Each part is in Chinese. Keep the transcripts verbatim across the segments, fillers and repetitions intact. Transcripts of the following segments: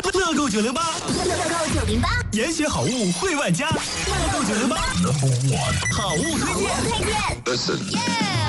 乐购九零八， 乐购九零八， 严选好物惠万家。乐购九零八 ，Number One， 好物推荐。 推荐 Listen。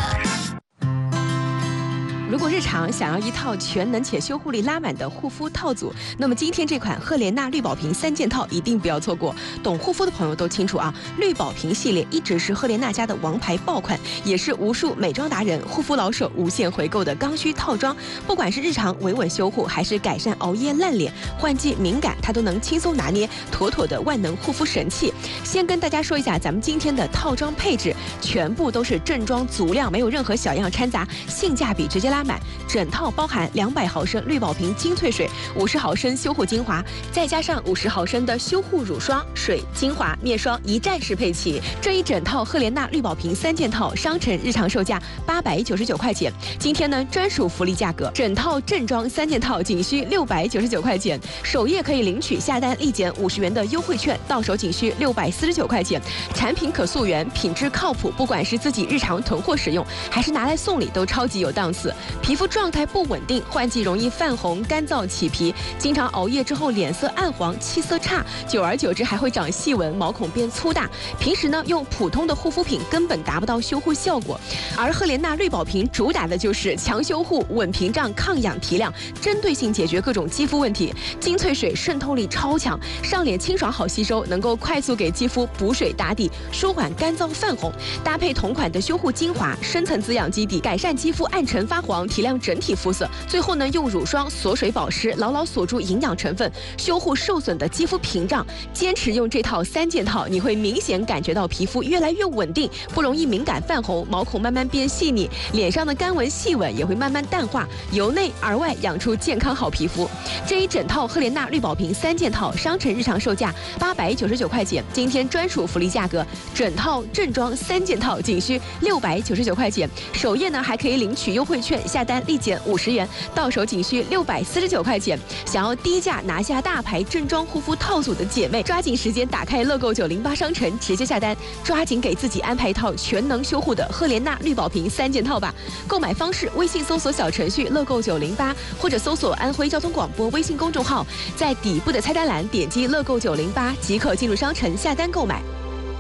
如果日常想要一套全能且修护力拉满的护肤套组，那么今天这款赫莲娜绿宝瓶三件套一定不要错过。懂护肤的朋友都清楚啊，绿宝瓶系列一直是赫莲娜家的王牌爆款，也是无数美妆达人、护肤老手无限回购的刚需套装。不管是日常维稳修护，还是改善熬夜烂脸、换季敏感，它都能轻松拿捏，妥妥的万能护肤神器。先跟大家说一下咱们今天的套装配置，全部都是正装足量，没有任何小样掺杂，性价比直接拉满。整套包含两百毫升绿宝瓶精粹水、五十毫升修护精华，再加上五十毫升的修护乳霜、水、精华、面霜一站式配齐。这一整套赫莲娜绿宝瓶三件套，商城日常售价八百九十九块钱，今天呢专属福利价格，整套正装三件套仅需六百九十九块钱，首页可以领取下单立减五十元的优惠券，到手仅需六百四十九块钱。产品可溯源，品质靠谱，不管是自己日常囤货使用，还是拿来送礼，都超级有档次。皮肤状态不稳定，换季容易泛红、干燥、起皮，经常熬夜之后脸色暗黄、气色差，久而久之还会长细纹，毛孔变粗大。平时呢用普通的护肤品根本达不到修护效果，而赫莲娜绿宝瓶主打的就是强修护、稳屏障、抗氧提亮，针对性解决各种肌肤问题。精粹水渗透力超强，上脸清爽好吸收，能够快速给肌肤补水打底，舒缓干燥泛红。搭配同款的修护精华，深层滋养基底，改善肌肤暗沉发黄，提亮整体肤色。最后呢，用乳霜锁水保湿，牢牢锁住营养成分，修护受损的肌肤屏障。坚持用这套三件套，你会明显感觉到皮肤越来越稳定，不容易敏感泛红，毛孔慢慢变细腻，脸上的干纹细纹也会慢慢淡化，由内而外养出健康好皮肤。这一整套赫莲娜绿宝瓶三件套，商城日常售价八百九十九块钱，今天专属福利价格，整套正装三件套仅需六百九十九块钱，首页呢还可以领取优惠券，下单立减五十元，到手仅需六百四十九块钱。想要低价拿下大牌正装护肤套组的姐妹，抓紧时间打开乐购九零八商城，直接下单，抓紧给自己安排一套全能修护的赫莲娜绿宝瓶三件套吧。购买方式：微信搜索小程序乐购九零八，或者搜索安徽交通广播微信公众号，在底部的菜单栏点击乐购九零八即可进入商城下单购买。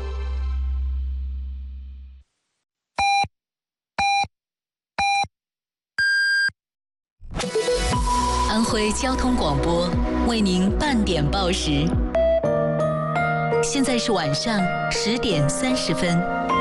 安徽交通广播为您半点报时，现在是晚上十点三十分。